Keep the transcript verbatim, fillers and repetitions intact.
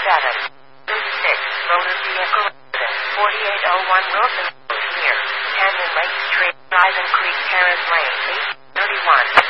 seven. Route six, motor vehicle accident, forty-eight oh one Wilson Road near Canyon Lake Street, Bison Creek Terrace Lane, eight thirty-one.